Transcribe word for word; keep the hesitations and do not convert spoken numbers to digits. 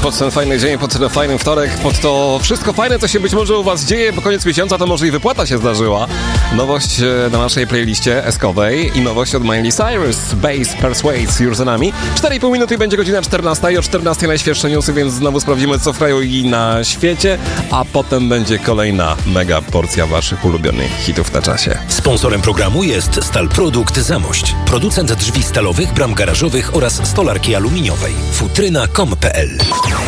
pod ten fajny dzień, pod ten fajny wtorek, pod to wszystko fajne, co się być może u was dzieje, bo koniec miesiąca to może i wypłata się zdarzyła. Nowość na naszej playliście eskowej i nowość od Miley Cyrus, Bass Persuades już za nami. cztery i pół minuty i będzie godzina czternasta i o czternastej najświeższe newsy, więc znowu sprawdzimy, co w kraju i na świecie, a potem będzie kolejna mega porcja waszych ulubionych hitów na czasie. Sponsorem programu jest Stalprodukt Zamość, producent drzwi stalowych, bram garażowych oraz stolarki aluminiowej. futryna kropka com kropka pe el